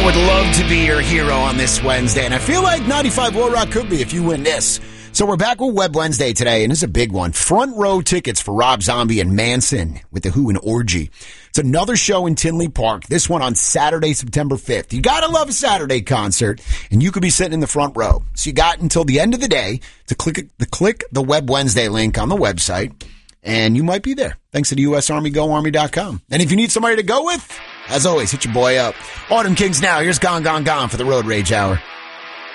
would love to be your hero on this Wednesday, and I feel like 95 War Rock could be if you win this. So we're back with Web Wednesday today, and this is a big one. Front row tickets for Rob Zombie and Manson with The Who and Orgy. It's another show in Tinley Park, this one on Saturday, September 5th. You gotta love a Saturday concert, and you could be sitting in the front row. So you got until the end of the day to click the Web Wednesday link on the website, and you might be there, thanks to the U.S. Army, GoArmy.com. And if you need somebody to go with, as always, hit your boy up. Autumn Kings now. Here's Gone, Gone, Gone for the Road Rage Hour.